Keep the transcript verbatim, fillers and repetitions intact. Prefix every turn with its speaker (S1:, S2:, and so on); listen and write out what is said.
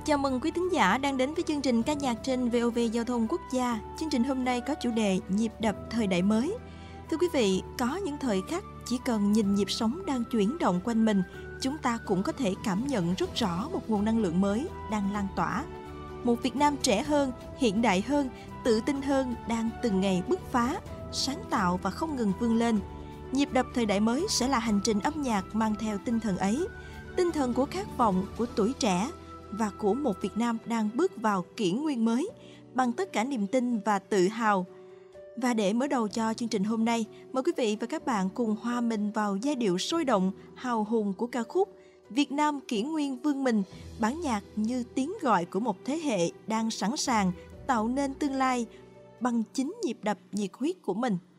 S1: Chào mừng quý thính giả đang đến với chương trình ca nhạc trên vê o vê Giao thông Quốc gia. Chương trình hôm nay có chủ đề nhịp đập thời đại mới. Thưa quý vị, có những thời khắc chỉ cần nhìn nhịp sống đang chuyển động quanh mình, chúng ta cũng có thể cảm nhận rất rõ một nguồn năng lượng mới đang lan tỏa. Một Việt Nam trẻ hơn, hiện đại hơn, tự tin hơn đang từng ngày bứt phá, sáng tạo và không ngừng vươn lên. Nhịp đập thời đại mới sẽ là hành trình âm nhạc mang theo tinh thần ấy, tinh thần của khát vọng, của tuổi trẻ và của một Việt Nam đang bước vào kỷ nguyên mới bằng tất cả niềm tin và tự hào. Và để mở đầu cho chương trình hôm nay, mời quý vị và các bạn cùng hòa mình vào giai điệu sôi động, hào hùng của ca khúc Việt Nam kỷ nguyên vươn mình, bản nhạc như tiếng gọi của một thế hệ đang sẵn sàng tạo nên tương lai bằng chính nhịp đập nhiệt huyết của mình.